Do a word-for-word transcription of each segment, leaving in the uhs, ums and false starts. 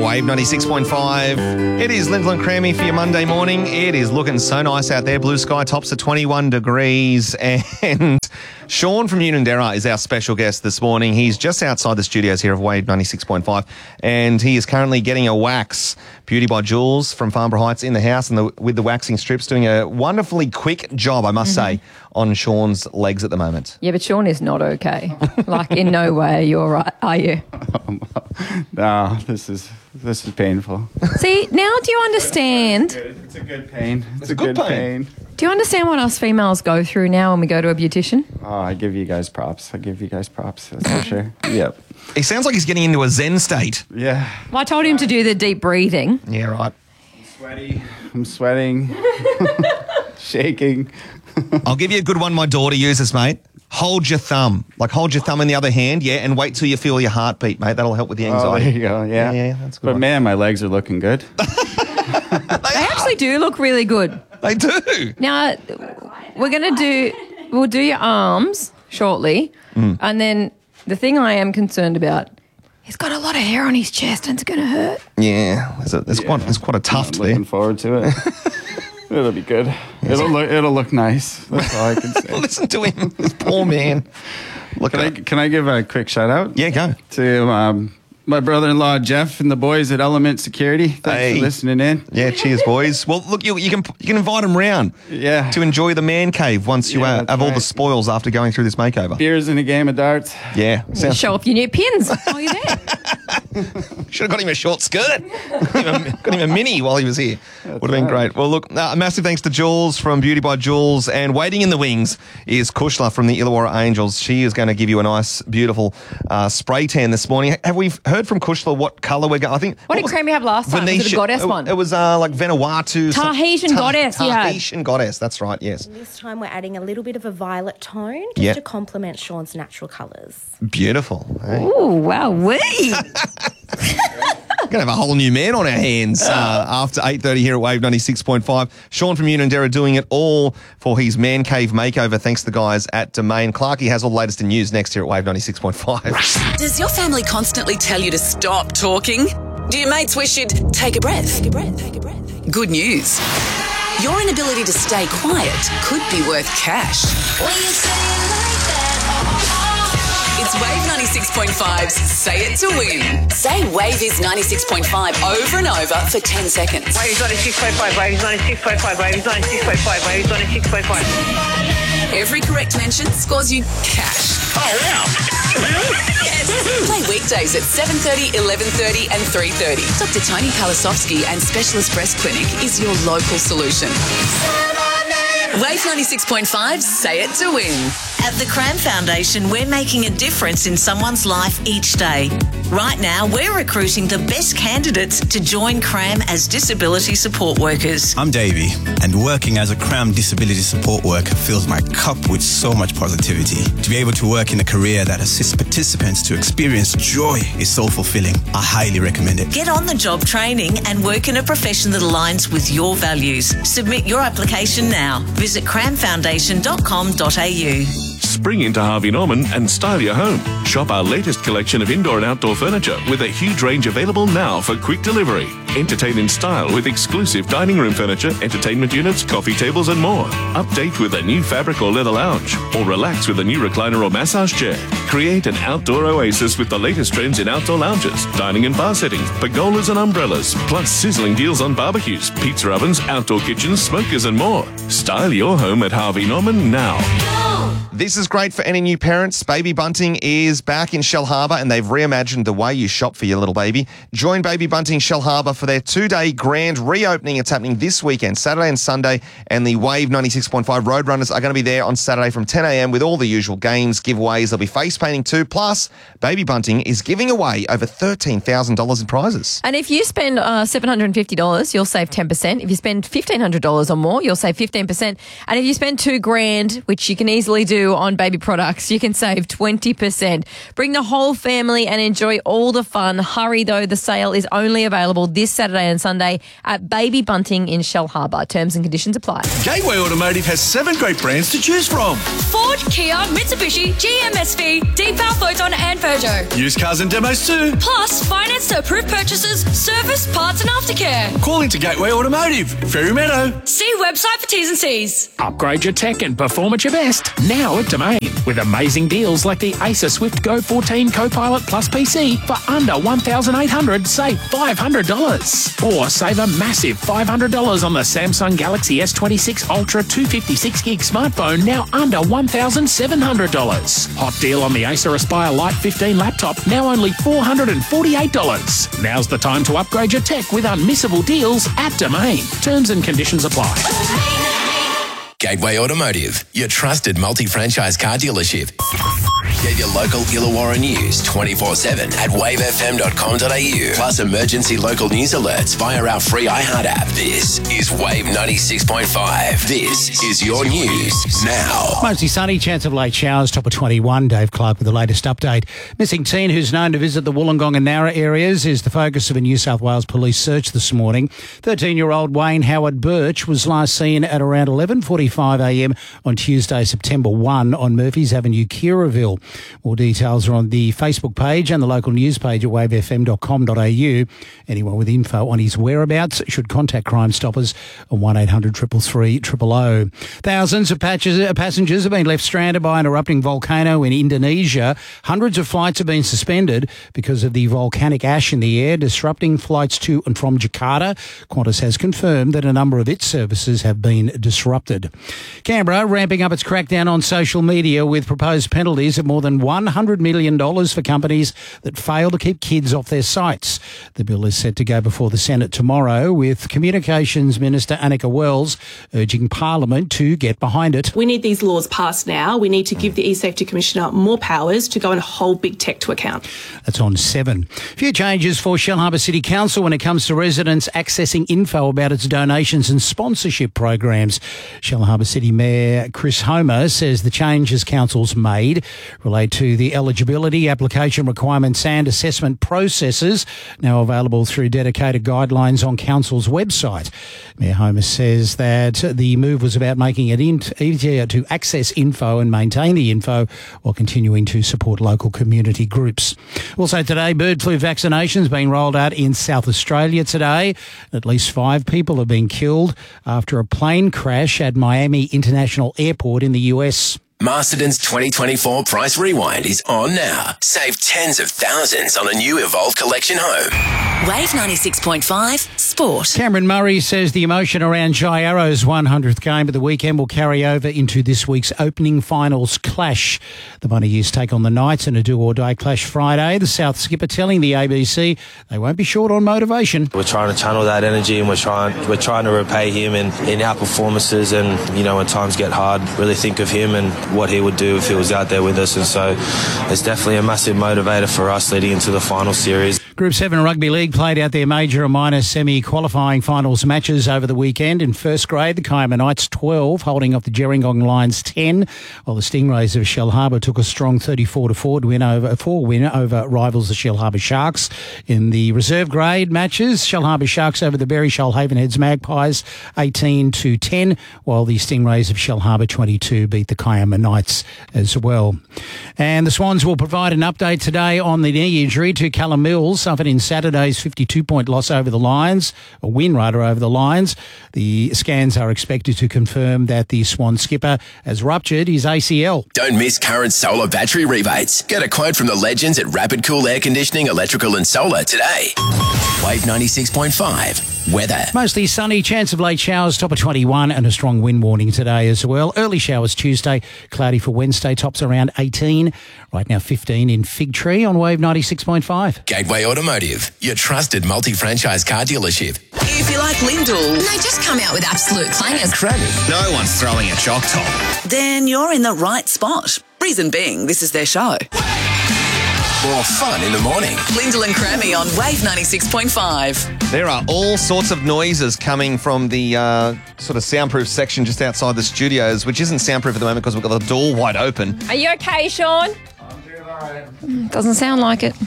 Wave ninety-six point five. It is Lindsay and Crammy for your Monday morning. It is looking so nice out there. Blue sky, tops at twenty-one degrees. And Sean from Unanderra is our special guest this morning. He's just outside the studios here of Wave ninety-six point five. And he is currently getting a wax. Beauty by Jules from Farnborough Heights in the house and the, with the waxing strips, doing a wonderfully quick job, I must mm-hmm. say, on Sean's legs at the moment. Yeah, but Sean is not okay. Like, in no way you're right, are you? No, this is this is painful. See, now do you understand? It's a good pain. It's, it's a, a good, good pain. pain. Do you understand what us females go through now when we go to a beautician? Oh, I give you guys props. I give you guys props, that's for sure. Yep. He sounds like he's getting into a zen state. Yeah. Well, I told him to do the deep breathing. Yeah, right. I'm sweaty. I'm sweating. Shaking. I'll give you a good one my daughter uses, mate. Hold your thumb. Like, hold your thumb in the other hand, yeah, and wait till you feel your heartbeat, mate. That'll help with the anxiety. Oh, there you go, yeah. Yeah, yeah, that's a good But, one. man, my legs are looking good. They actually do look really good. They do. Now, we're going to do, we'll do your arms shortly, mm. and then the thing I am concerned about, he's got a lot of hair on his chest and it's going to hurt. Yeah, there's, a, there's, yeah. Quite, there's quite a tuft I'm there. Looking forward to it. It'll be good. It'll look. It'll look nice. That's all I can say. Listen to him, this poor man. Look, can I, can I give a quick shout out? Yeah, go to um, my brother-in-law Jeff and the boys at Element Security. Thanks hey. for listening in. Yeah, cheers, boys. Well, look, you, you can you can invite them round. Yeah. To enjoy the man cave once you yeah, uh, have right. all the spoils after going through this makeover. Beers and a game of darts. Yeah. Sounds- Show off your new pins while you're there. Should have got him a short skirt. got, him a, got him a mini while he was here. Would have been right. great. Well, look, uh, massive thanks to Jules from Beauty by Jules. And waiting in the wings is Kushla from the Illawarra Angels. She is going to give you a nice, beautiful uh, spray tan this morning. Have we heard from Kushla what colour we're going? I think. What, what did Crammy have last time? Venetia, was it a goddess it, one? It was uh, like Vanuatu. Tahitian Ta- goddess, Tahitian yeah. goddess, that's right, yes. And this time we're adding a little bit of a violet tone just yep. to complement Sean's natural colours. Beautiful. Hey. Ooh, wow, wee. Going to have a whole new man on our hands uh, after eight thirty here at Wave ninety-six point five. Sean from Unanderra doing it all for his man cave makeover. Thanks to the guys at Domain. Clarkie has all the latest in news next here at Wave ninety-six point five. Does your family constantly tell you to stop talking? Do your mates wish you'd take a breath? Take a breath, take a breath. Good news. Your inability to stay quiet could be worth cash. When you say it like that. It's Wave ninety-six point five's Say It to Win. Say Wave is ninety-six point five over and over for ten seconds. Wave is ninety-six point five, Wave is ninety-six point five, Wave is ninety-six point five, Wave is ninety-six point five. Every correct mention scores you cash. Oh, wow. Yes. Play weekdays at seven thirty, eleven thirty and three thirty. Doctor Tony Kalasovsky and Specialist Breast Clinic is your local solution. Wave ninety-six point five, Say It to Win. At the Cram Foundation, we're making a difference in someone's life each day. Right now, we're recruiting the best candidates to join Cram as disability support workers. I'm Davey, and working as a Cram disability support worker fills my cup with so much positivity. To be able to work in a career that assists participants to experience joy is so fulfilling. I highly recommend it. Get on the job training and work in a profession that aligns with your values. Submit your application now. Visit cram foundation dot com dot a u. Spring into Harvey Norman and style your home. Shop our latest collection of indoor and outdoor furniture with a huge range available now for quick delivery. Entertain in style with exclusive dining room furniture, entertainment units, coffee tables and more. Update with a new fabric or leather lounge, or relax with a new recliner or massage chair. Create an outdoor oasis with the latest trends in outdoor lounges, dining and bar settings, pergolas and umbrellas, plus sizzling deals on barbecues, pizza ovens, outdoor kitchens, smokers and more. Style your home at Harvey Norman now. This is great for any new parents. Baby Bunting is back in Shell Harbour and they've reimagined the way you shop for your little baby. Join Baby Bunting Shell Harbour for their two-day grand reopening. It's happening this weekend, Saturday and Sunday, and the Wave ninety-six point five Roadrunners are going to be there on Saturday from ten a.m. with all the usual games, giveaways. There'll be face painting too. Plus, Baby Bunting is giving away over thirteen thousand dollars in prizes. And if you spend uh, seven hundred fifty dollars, you'll save ten percent. If you spend fifteen hundred dollars or more, you'll save fifteen percent. And if you spend two grand, which you can easily do two on baby products, you can save twenty percent. Bring the whole family and enjoy all the fun. Hurry though, the sale is only available this Saturday and Sunday at Baby Bunting in Shell Harbour. Terms and conditions apply. Gateway Automotive has seven great brands to choose from. Ford, Kia, Mitsubishi, G M S V, Deepal, Photon and Peugeot. Used cars and demos too. Plus, finance to approved purchases, service, parts and aftercare. Call into Gateway Automotive, Ferry Meadow. See website for T's and C's. Upgrade your tech and perform at your best. Now at Domain. With amazing deals like the Acer Swift Go fourteen Copilot Plus P C for under one thousand eight hundred dollars, save five hundred dollars. Or save a massive five hundred dollars on the Samsung Galaxy S twenty-six Ultra two fifty-six gig smartphone, now under one thousand seven hundred dollars. Hot deal on the Acer Aspire Lite fifteen laptop, now only four hundred forty-eight dollars. Now's the time to upgrade your tech with unmissable deals at Domain. Terms and conditions apply. Gateway Automotive, your trusted multi-franchise car dealership. Get your local Illawarra news twenty-four seven at wave f m dot com dot a u. Plus emergency local news alerts via our free iHeart app. This is Wave ninety-six point five. This is your news now. Mostly sunny, chance of late showers, top of twenty-one. Dave Clark with the latest update. Missing teen who's known to visit the Wollongong and Nowra areas is the focus of a New South Wales police search this morning. thirteen-year-old Wayne Howard Birch was last seen at around eleven forty-five a m on Tuesday, September first on Murphy's Avenue, Kirraville. More details are on the Facebook page and the local news page at wave f m dot com dot a u. Anyone with info on his whereabouts should contact Crime Stoppers on one eight hundred three three three thousand. Thousands of passengers have been left stranded by an erupting volcano in Indonesia. Hundreds of flights have been suspended because of the volcanic ash in the air, disrupting flights to and from Jakarta. Qantas has confirmed that a number of its services have been disrupted. Canberra ramping up its crackdown on social media with proposed penalties of more than one hundred million dollars for companies that fail to keep kids off their sites. The bill is set to go before the Senate tomorrow, with Communications Minister Annika Wells urging Parliament to get behind it. We need these laws passed now. We need to give the eSafety Commissioner more powers to go and hold big tech to account. That's on seven. A few changes for Shellharbour City Council when it comes to residents accessing info about its donations and sponsorship programs. Shellharbour City Mayor Chris Homer says the changes council's made relate to the eligibility, application requirements and assessment processes, now available through dedicated guidelines on Council's website. Mayor Homer says that the move was about making it easier to access info and maintain the info while continuing to support local community groups. Also today, bird flu vaccinations being rolled out in South Australia today. At least five people have been killed after a plane crash at Miami International Airport in the U S. Masterton's twenty twenty-four Price Rewind is on now. Save tens of thousands on a new Evolve Collection home. Wave ninety-six point five Sport. Cameron Murray says the emotion around Jai Arrow's one hundredth game of the weekend will carry over into this week's opening finals clash. The Bunny take on the Knights in a do-or-die clash Friday. The South skipper telling the A B C they won't be short on motivation. We're trying to channel that energy and we're trying we're trying to repay him in, in our performances, and, you know, when times get hard, really think of him and what he would do if he was out there with us. And so it's definitely a massive motivator for us leading into the final series. Group seven Rugby League played out their major and minor semi-qualifying finals matches over the weekend. In first grade, the Kiama Knights twelve, holding off the Gerringong Lions ten, while the Stingrays of Shellharbour took a strong thirty-four to four win over, four win over rivals the Shellharbour Sharks. In the reserve grade matches, Shellharbour Sharks over the Berry Shoalhaven Heads Magpies eighteen to ten, while the Stingrays of Shellharbour twenty-two beat the Kiama Knights as well. And the Swans will provide an update today on the knee injury to Callum Mills, suffered in Saturday's fifty-two point loss over the Lions, a win rather over the Lions. The scans are expected to confirm that the Swan skipper has ruptured his A C L. Don't miss current solar battery rebates. Get a quote from the legends at Rapid Cool Air Conditioning, Electrical and Solar today. Wave ninety-six point five. Weather. Mostly sunny, chance of late showers, top of twenty-one, and a strong wind warning today as well. Early showers Tuesday, cloudy for Wednesday, tops around eighteen. Right now fifteen in Fig Tree on Wave ninety-six point five. Gateway Automotive, your trusted multi-franchise car dealership. If you like Lyndall, they just come out with absolute clangers. Cranny. No one's throwing a chalk top. Then you're in the right spot. Reason being, this is their show. More fun in the morning. Lyndall and Crammy on Wave ninety-six point five. There are all sorts of noises coming from the uh, sort of soundproof section just outside the studios, which isn't soundproof at the moment because we've got the door wide open. Are you okay, Sean? I'm doing all right. Mm, Doesn't sound like it.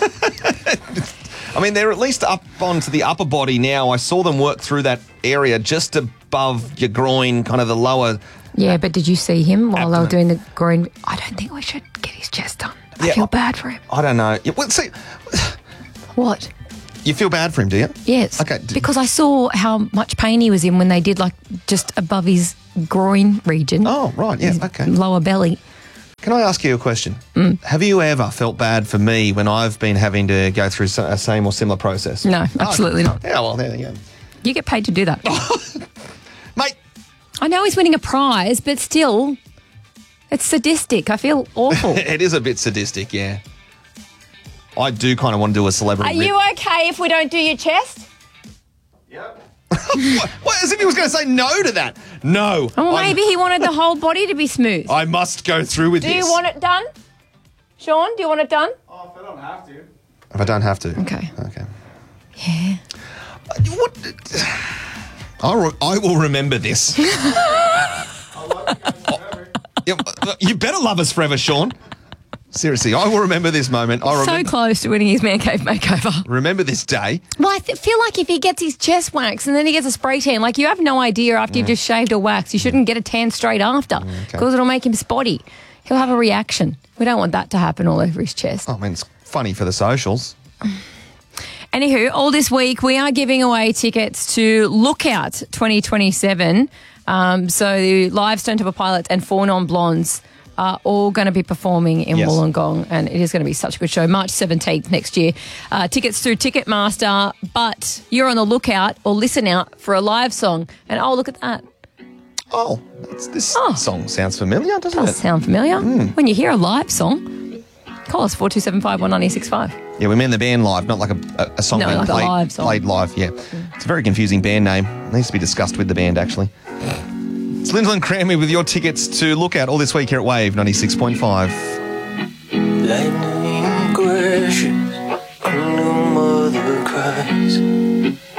I mean, they're at least up onto the upper body now. I saw them work through that area just above your groin, kind of the lower... Yeah, but did you see him while they were doing the groin? I don't think we should get his chest done. I Yeah, feel I- bad for him. I don't know. Yeah, well, see, What? you feel bad for him, do you? Yes. Okay. d- Because I saw how much pain he was in when they did like just above his groin region. Oh, right. Yeah, okay. Lower belly. Can I ask you a question? Mm. Have you ever felt bad for me when I've been having to go through so- a same or similar process? No, absolutely Oh, not. Yeah, well, there you go. You get paid to do that. Mate. I know he's winning a prize, but still, it's sadistic. I feel awful. It is a bit sadistic, yeah. I do kind of want to do a celebrity Are bit. you okay if we don't do your chest? what, what, as if he was going to say no to that. No. Oh, I'm- maybe he wanted the whole body to be smooth. I must go through with Do this. you want it done? Sean, do you want it done? Oh, if I don't have to. If I don't have to. Okay. Okay. Yeah. What? I, re- I will remember this. Yeah, you better love us forever, Sean. Seriously, I will remember this moment. I So remember, close to winning his man cave makeover. remember this day. Well, I th- feel like if he gets his chest waxed and then he gets a spray tan, like you have no idea after you've just shaved or waxed, you shouldn't get a tan straight after because it'll make him spotty. He'll have a reaction. We don't want that to happen all over his chest. I mean, it's funny for the socials. Anywho, all this week we are giving away tickets to Lookout twenty twenty-seven. Um, so Live Stone Temple Pilots and Four Non-Blondes are all going to be performing in Yes. Wollongong, and it is going to be such a good show. March seventeenth next year. Uh, tickets through Ticketmaster, but you're on the lookout or listen out for a live song. And oh, look at that. Oh, that's, this song sounds familiar, doesn't Does it? sound familiar. When you hear a live song, call us four two seven five one nine six five. Yeah, we mean the band live, not like a, a, a song No, being like a played, live song. played live. Yeah, it's a very confusing band name. It needs to be discussed with the band, actually. It's Lyndall and Crammy with your tickets to Lookout all this week here at Wave ninety-six point five. Lightning crashes and the mother cries.